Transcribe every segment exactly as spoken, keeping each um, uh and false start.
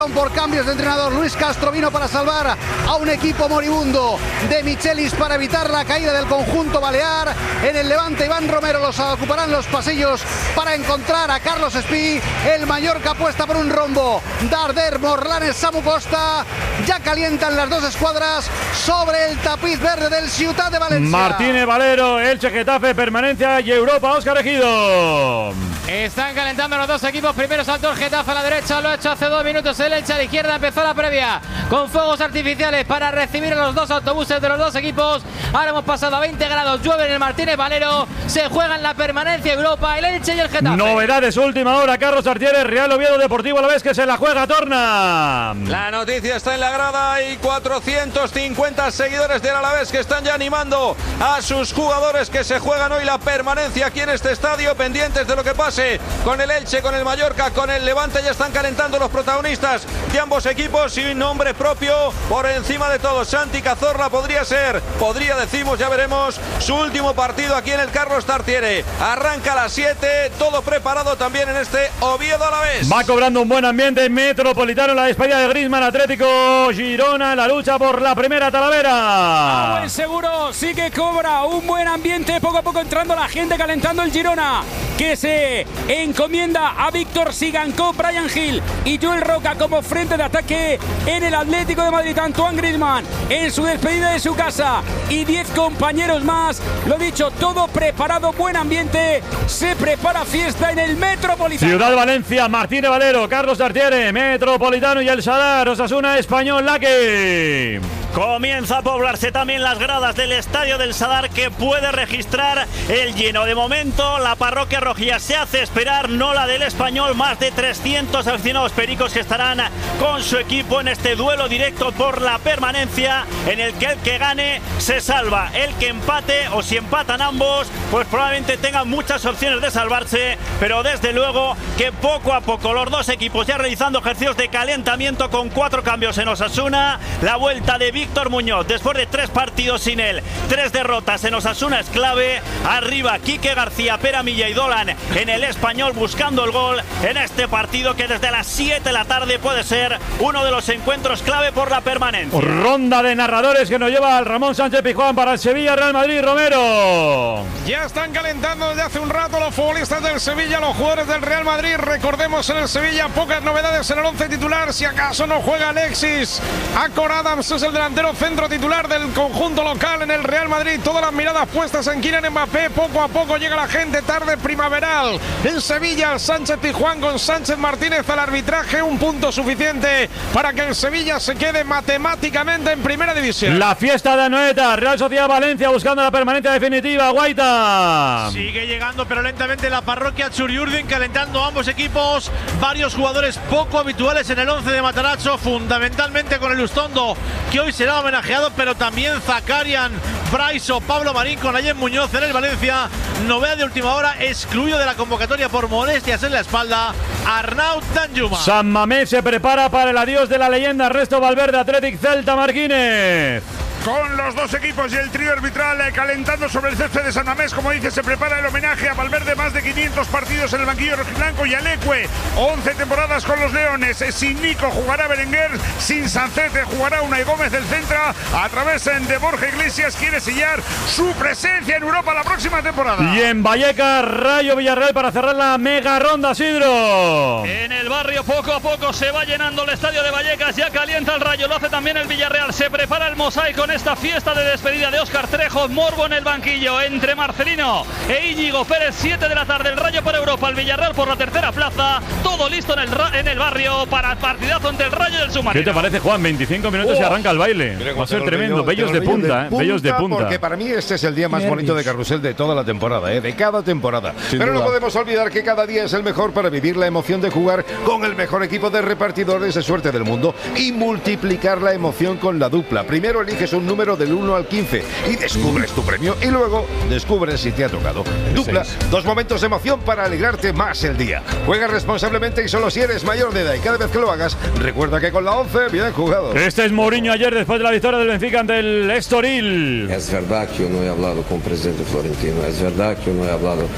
Por cambios de entrenador, Luis Castro vino para salvar a un equipo moribundo. De Michelis para evitar la caída del conjunto balear. En el Levante, Iván Romero los ocuparán los pasillos para encontrar a Carlos Espí. El Mallorca apuesta por un rombo. Darder, Morlanes, Samu Costa. Ya calientan las dos escuadras sobre el tapiz verde del Ciutat de Valencia. Martínez Valero, Elche, Getafe, permanencia y Europa, Óscar Ejido. Están calentando los dos equipos. Primero saltó el Getafe a la derecha, lo ha hecho hace dos minutos el Elche a la izquierda. Empezó la previa con fuegos artificiales para recibir a los dos autobuses de los dos equipos. Ahora hemos pasado a veinte grados, llueve en el Martínez Valero. Se juegan la permanencia Europa, el Elche y el Getafe. Novedades última hora, Carlos Artiere, Real Oviedo Deportivo a la vez que se la juega Torna. La noticia está en la grada y cuatrocientos cincuenta seguidores del Alavés que están ya animando a sus jugadores que se juegan hoy la permanencia aquí en este estadio, pendientes de lo que pase con el Elche, con el Mallorca, con el Levante. Ya están calentando los protagonistas de ambos equipos y un nombre propio por encima de todo. Santi Cazorla podría ser, podría decimos, ya veremos, su último partido aquí en el Carlos Tartiere. Arranca a las siete, todo preparado también en este Oviedo Alavés. Va cobrando un buen ambiente Metropolitano, la despedida de Griezmann, Atlético Girona, la lucha por la primera Talavera. Ah, buen seguro, sí que cobra un buen ambiente, poco a poco entrando la gente, calentando el Girona, que se encomienda a Víctor Sigankov, Brian Hill y Joel Roca como frente de ataque en el Atlético de Madrid. Antoine Griezmann en su despedida de su casa y diez compañeros más. Lo dicho, todo preparado, buen ambiente, se prepara fiesta en el Metropolitano. Ciudad de Valencia, Martínez Valero, Carlos Tartiere, Metropolitano y el Sadar, Osasuna, Español, Laque. Comienza a poblarse también las gradas del Estadio del Sadar, que puede registrar el lleno. De momento la parroquia rojilla se hace esperar, no la del Español. Más de trescientos aficionados pericos que estarán con su equipo en este duelo directo por la permanencia, en el que el que gane se salva, el que empate, o si empatan ambos, pues probablemente tengan muchas opciones de salvarse. Pero desde luego que poco a poco los dos equipos ya realizando ejercicios de calentamiento con cuatro cambios en Osasuna. La vuelta de Víctor Muñoz después de tres partidos sin él, tres derrotas en Osasuna es clave. Arriba Quique García, Pera Milla y Dolan en el Español buscando el gol en este partido que desde las siete de la tarde puede ser uno de los encuentros clave por la permanencia. Ronda de narradores que nos lleva al Ramón Sánchez Pizjuán para el Sevilla, Real Madrid, Romero. Ya están calentando desde hace un rato los futbolistas del Sevilla, los jugadores del Real Madrid. Recordemos, en el Sevilla pocas novedades en el once titular, si acaso no juega Alexis. Acor Adams es el delantero centro titular del conjunto local. En el Real Madrid todas las miradas puestas en Kylian Mbappé. Poco a poco llega la gente, tarde primaveral en Sevilla. Sánchez Pizjuán con Sánchez Martínez al arbitraje, un punto suficiente para que el Sevilla se quede matemáticamente en primera división. La fiesta de Anoeta, Real Sociedad Valencia buscando la permanencia definitiva. Guaita sigue llegando pero lentamente la parroquia Txuri-Urdin, calentando ambos equipos. Varios jugadores poco habituales en el once de Matarazzo, fundamentalmente con el Ustondo, que hoy será homenajeado, pero también Zakarian, Bryce o Pablo Marín con Allen Muñoz en el Valencia. Novedad de última hora, excluido de la convocatoria por molestias en la espalda, Arnaut Danjuma. San Mamés se prepara para el adiós de la leyenda Ernesto Valverde, Athletic Celta Marquínez. Con los dos equipos y el trío arbitral eh, calentando sobre el césped de San Mamés, como dice, se prepara el homenaje a Valverde. Más de quinientos partidos en el banquillo rojiblanco, y Alecue, once temporadas con los Leones. Eh, sin Nico jugará Berenguer, sin Sancete jugará Unai Gómez del Centra. A través eh, de Borja Iglesias quiere sellar su presencia en Europa la próxima temporada. Y en Vallecas, Rayo Villarreal para cerrar la mega ronda, Sidro. En el barrio poco a poco se va llenando el estadio de Vallecas, ya calienta el Rayo, lo hace también el Villarreal. Se prepara el mosaico en esta fiesta de despedida de Óscar Trejo. Morbo en el banquillo entre Marcelino e Íñigo Pérez. Siete de la tarde, el Rayo por Europa, el Villarreal por la tercera plaza. Todo listo en el, en el barrio para el partidazo entre el Rayo y el Submarino. ¿Qué te parece, Juan? veinticinco minutos oh. y arranca el baile. Va a ser tremendo. Bellos de punta, eh. Bellos de punta. Porque para mí este es el día más bonito de carrusel de toda la temporada, eh. De cada temporada. Sin Pero duda. No podemos olvidar que cada día es el mejor para vivir la emoción de jugar con el mejor equipo de repartidores de suerte del mundo y multiplicar la emoción con la dupla. Primero eliges un número del uno al quince y descubres tu premio, y luego descubres si te ha tocado. Dupla, dos momentos de emoción para alegrarte más el día. Juega responsablemente y solo si eres mayor de edad, y cada vez que lo hagas, recuerda que con la once, bien jugado. Este es Mourinho ayer después de la victoria del Benfica ante el Estoril. Es verdad que yo no he hablado con el presidente Florentino, es verdad que yo no he hablado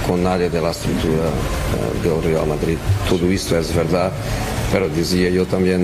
con nadie de la estructura uh, del Real Madrid. Todo esto es verdad, pero decía yo también